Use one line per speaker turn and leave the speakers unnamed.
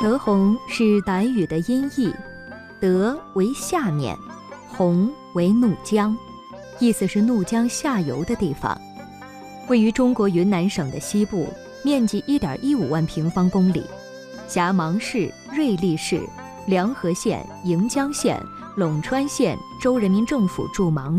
德宏是傣语的音译，德为下面，宏为怒江，意思是怒江下游的地方。位于中国云南省的西部，面积1.15万平方公里，辖芒市、瑞丽市、凉河县、盈江县、陇川县州人民政府驻芒